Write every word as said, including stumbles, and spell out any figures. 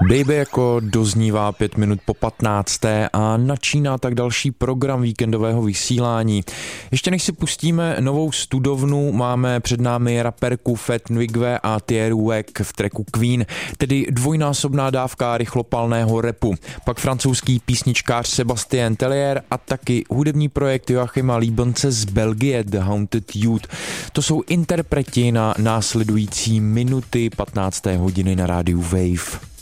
Baby jako doznívá pět minut po patnácté a načíná tak další program víkendového vysílání. Ještě než si pustíme novou studovnu, máme před námi raperku Fat Nwigwe a Tierru Wack v tracku Queen, tedy dvojnásobná dávka rychlopalného rapu. Pak francouzský písničkář Sébastien Tellier a taky hudební projekt Joachima Liebence z Belgie The Haunted Youth. To jsou interpreti na následující minuty patnácté hodiny na rádiu Wave.